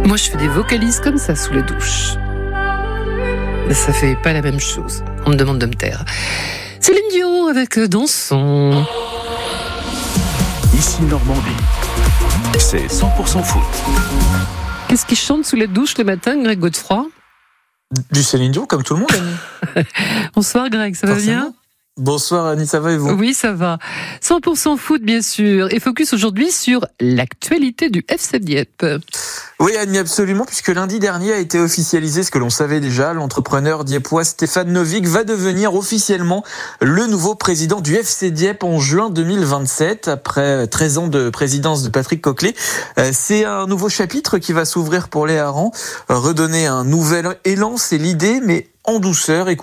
Moi, je fais des vocalises comme ça sous la douche. Mais ça fait pas la même chose. On me demande de me taire. Céline Dion avec Dansons. Ici Normandie, c'est 100% foot. Qu'est-ce qui chante sous la douche le matin, Greg Godefroy? Du Céline Dion, comme tout le monde, Annie. Bonsoir Greg, ça va bien? Bonsoir Annie, ça va et vous? Oui, ça va. 100% foot, bien sûr. Et focus aujourd'hui sur l'actualité du FC Dieppe. Oui Annie, absolument, puisque lundi dernier a été officialisé ce que l'on savait déjà. L'entrepreneur diepois Stéphane Novic va devenir officiellement le nouveau président du FC Dieppe en juin 2027, après 13 ans de présidence de Patrick Coquelet. C'est un nouveau chapitre qui va s'ouvrir pour les Harengs. Redonner un nouvel élan, c'est l'idée, mais en douceur.